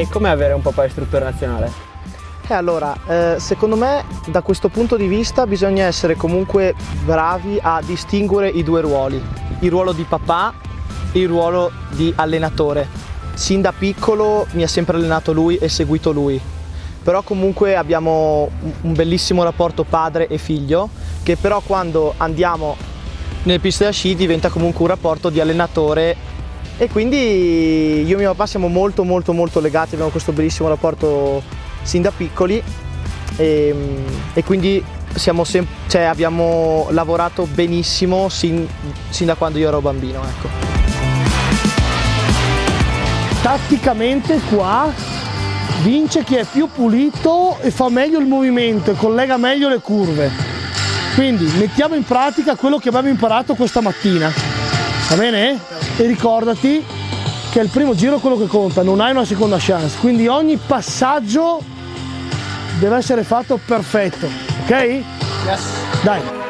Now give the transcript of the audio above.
E come avere un papà istruttore nazionale? Allora, secondo me da questo punto di vista bisogna essere comunque bravi a distinguere i due ruoli, il ruolo di papà e il ruolo di allenatore. Sin da piccolo mi ha sempre allenato lui e seguito lui, però comunque abbiamo un bellissimo rapporto padre e figlio, che però quando andiamo nelle piste da sci diventa comunque un rapporto di allenatore, e quindi io e mio papà siamo molto legati, abbiamo questo bellissimo rapporto sin da piccoli e quindi abbiamo lavorato benissimo sin da quando io ero bambino, ecco. Tatticamente qua vince chi è più pulito e fa meglio il movimento e collega meglio le curve. Quindi mettiamo in pratica quello che abbiamo imparato questa mattina, va bene? E ricordati che è il primo giro quello che conta, non hai una seconda chance, quindi ogni passaggio deve essere fatto perfetto, ok? Yes. Dai!